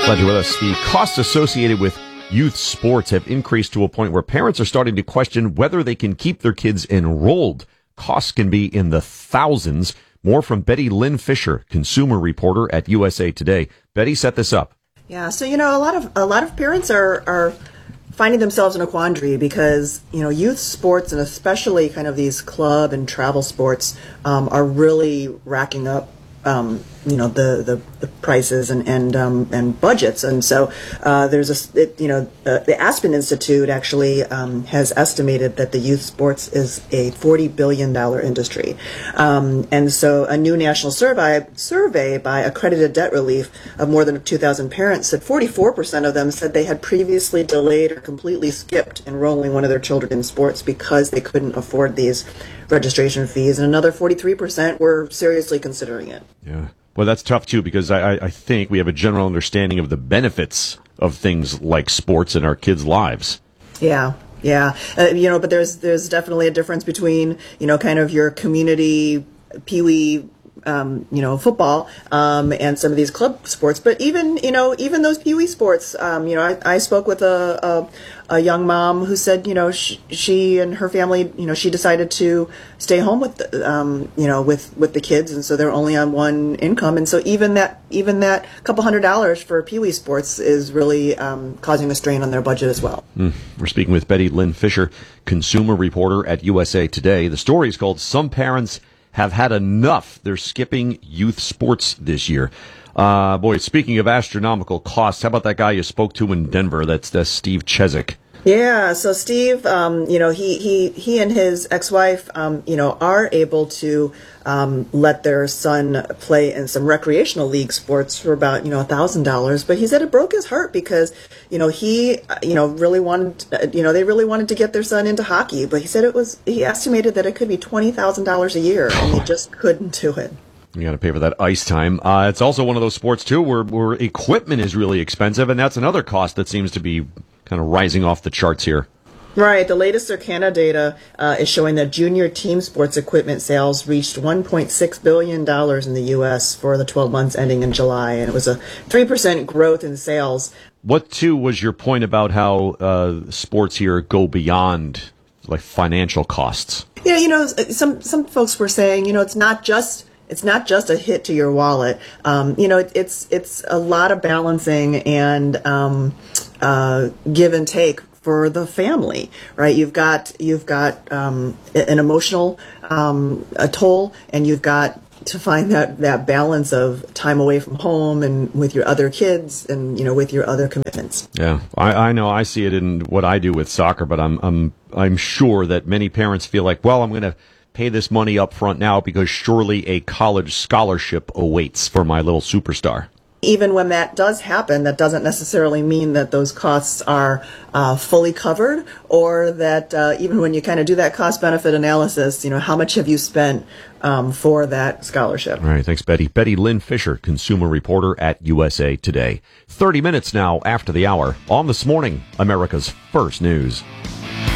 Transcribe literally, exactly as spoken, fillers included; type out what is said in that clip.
Glad you're with us. The costs associated with youth sports have increased to a point where parents are starting to question whether they can keep their kids enrolled. Costs can be in the thousands. More from Betty Lynn Fisher, consumer reporter at U S A Today. Betty, set this up. Yeah, so, you know, a lot of a lot of parents are, are finding themselves in a quandary because, you know, youth sports and especially kind of these club and travel sports um, are really racking up Um, you know, the, the, the prices and and, um, and budgets, and so uh, there's a it, you know uh, the Aspen Institute actually um, has estimated that the youth sports is a forty billion dollar industry, um, and so a new national survey survey by Accredited Debt Relief of more than two thousand parents said forty-four percent of them said they had previously delayed or completely skipped enrolling one of their children in sports because they couldn't afford these registration fees, and another forty-three percent were seriously considering it. Yeah. Well, that's tough, too, because I, I think we have a general understanding of the benefits of things like sports in our kids' lives. Yeah, yeah. Uh, you know, but there's there's definitely a difference between, you know, kind of your community peewee, um, you know, football um, and some of these club sports. But even, you know, even those peewee sports, um, you know, I, I spoke with a, a a young mom who said, you know, she, she and her family, you know, she decided to stay home with, the, um, you know, with, with the kids, and so they're only on one income, and so even that, even that couple hundred dollars for peewee sports is really um, causing a strain on their budget as well. Mm. We're speaking with Betty Lynn Fisher, consumer reporter at U S A Today. The story is called "Some Parents Have Had Enough. They're Skipping Youth Sports This Year." Uh, boy, speaking of astronomical costs, how about that guy you spoke to in Denver? That's, that's Steve Cheswick. Yeah, so Steve, um, you know, he, he, he and his ex-wife, um, you know, are able to um, let their son play in some recreational league sports for about, you know, a thousand dollars. But he said it broke his heart because, you know, he, you know, really wanted, you know, they really wanted to get their son into hockey. But he said it was, he estimated that it could be twenty thousand dollars a year, and they just couldn't do it. You got to pay for that ice time. Uh, it's also one of those sports, too, where, where equipment is really expensive, and that's another cost that seems to be kind of rising off the charts here. Right. The latest Circana data uh, is showing that junior team sports equipment sales reached one point six billion dollars in the U S for the twelve months ending in July, and it was a three percent growth in sales. What, too, was your point about how uh, sports here go beyond, like, financial costs? Yeah, you know, some, some folks were saying, you know, it's not just... It's not just a hit to your wallet. Um, you know, it, it's it's a lot of balancing and um, uh, give and take for the family, right? You've got you've got um, an emotional um, a toll, and you've got to find that, that balance of time away from home and with your other kids, and you know, with your other commitments. Yeah, I, I know. I see it in what I do with soccer, but I'm I'm I'm sure that many parents feel like, well, I'm going to pay this money up front now because surely a college scholarship awaits for my little superstar. Even when that does happen, that doesn't necessarily mean that those costs are uh, fully covered, or that uh, even when you kind of do that cost-benefit analysis, you know, how much have you spent um, for that scholarship? All right, thanks, Betty. Betty Lynn Fisher, consumer reporter at U S A Today. thirty minutes now after the hour on This Morning, America's First News.